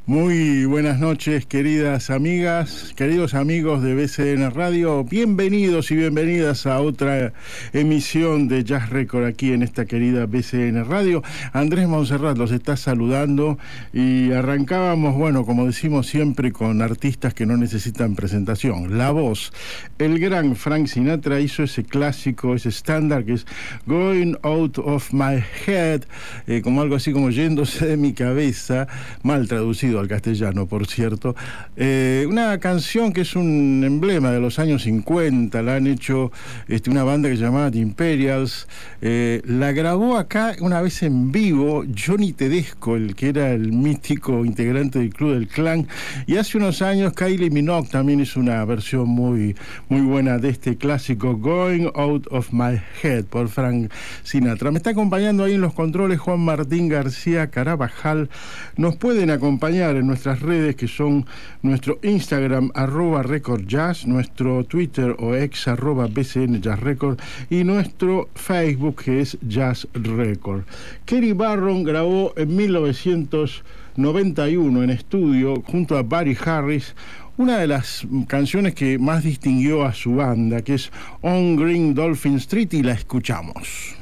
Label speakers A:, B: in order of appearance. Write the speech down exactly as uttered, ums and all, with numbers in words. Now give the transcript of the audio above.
A: Muy buenas noches, queridas amigas, queridos amigos de B C N Radio. Bienvenidos y bienvenidas a otra emisión de Jazz Record aquí en esta querida B C N Radio. Andrés Montserrat los está saludando y arrancábamos, bueno, como decimos siempre, con artistas que no necesitan presentación. La voz, el gran Frank Sinatra hizo ese clásico, ese estándar que es Going Out of My Head, eh, como algo así como yéndose de mi cabeza, mal traducido al castellano, por cierto. Eh, una canción que es un emblema de los años cincuenta, la han hecho este, una banda que se llamaba The Imperials, eh, la grabó acá una vez en vivo Johnny Tedesco, el que era el mítico integrante del Club del Clan, y hace unos años Kylie Minogue también hizo una versión muy, muy buena de este clásico Going Out of My Head por Frank Sinatra. Me está acompañando ahí en los controles Juan Martín García Carabajal. Nos pueden acompañar en nuestras redes, que son nuestro Instagram arroba Record Jazz, nuestro Twitter o ex arroba B C N Jazz Record y nuestro Facebook, que es Jazz Record. Kerry Barron grabó en mil novecientos noventa y uno en estudio junto a Buddy Harris una de las canciones que más distinguió a su banda, que es On Green Dolphin Street, y la escuchamos.